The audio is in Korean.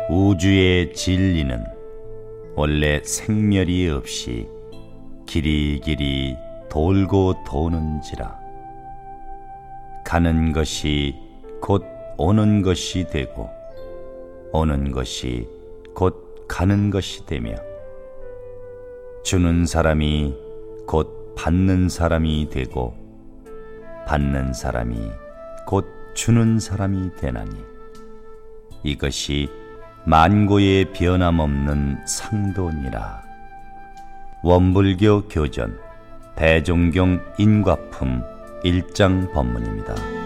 우주의 진리는 원래 생멸이 없이 길이길이 돌고 도는지라. 가는 것이 곧 오는 것이 되고 오는 것이 곧 가는 것이 되며 주는 사람이 곧 받는 사람이 되고 받는 사람이 곧 주는 사람이 되나니 이것이 만고의 변함없는 상도니라. 원불교 교전 대종경 인과품 1장 법문입니다.